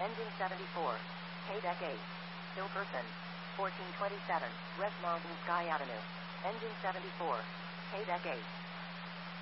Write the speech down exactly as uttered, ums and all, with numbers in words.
Engine seventy-four. K-Deck eight. Hill Person. fourteen twenty-seven. West Mountain Sky Avenue. Engine seventy-four. K-Deck eight.